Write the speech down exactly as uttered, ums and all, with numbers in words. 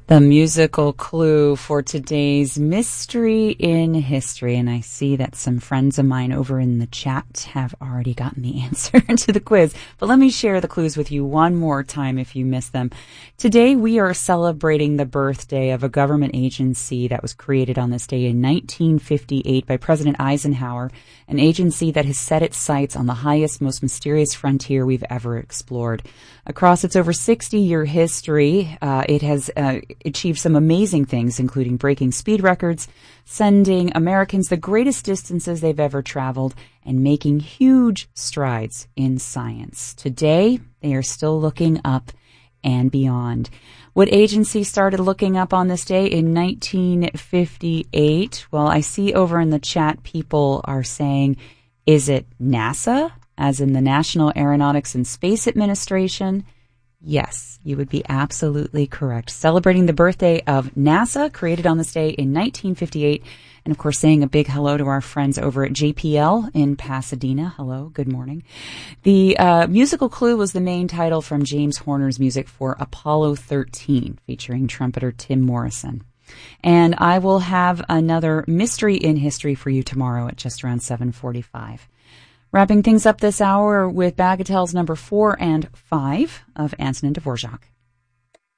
The musical clue for today's Mystery in History. And I see that some friends of mine over in the chat have already gotten the answer to the quiz. But let me share the clues with you one more time if you missed them. Today we are celebrating the birthday of a government agency that was created on this day in nineteen fifty-eight by President Eisenhower, an agency that has set its sights on the highest, most mysterious frontier we've ever explored. Across its over sixty-year history, uh, it has uh, achieved some amazing things, including breaking speed records, sending Americans the greatest distances they've ever traveled, and making huge strides in science. Today, they are still looking up and beyond. What agency started looking up on this day in nineteen fifty-eight? Well, I see over in the chat people are saying, is it NASA, as in the National Aeronautics and Space Administration? Yes, you would be absolutely correct. Celebrating the birthday of NASA, created on this day in nineteen fifty-eight. And, of course, saying a big hello to our friends over at J P L in Pasadena. Hello, good morning. The uh, musical clue was the main title from James Horner's music for Apollo thirteen, featuring trumpeter Tim Morrison. And I will have another Mystery in History for you tomorrow at just around seven forty-five. Wrapping things up this hour with Bagatelles number four and five of Antonin Dvorak.